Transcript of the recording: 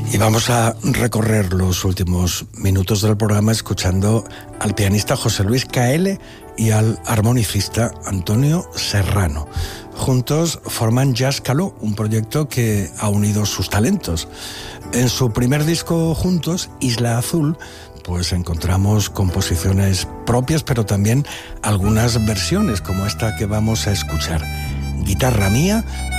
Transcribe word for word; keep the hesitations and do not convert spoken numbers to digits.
Y vamos a recorrer los últimos minutos del programa escuchando al pianista José Luis Caelle y al armonicista Antonio Serrano. Juntos forman Jazz Caló, un proyecto que ha unido sus talentos. En su primer disco juntos, Isla Azul, pues encontramos composiciones propias, pero también algunas versiones como esta que vamos a escuchar. Guitarra mía,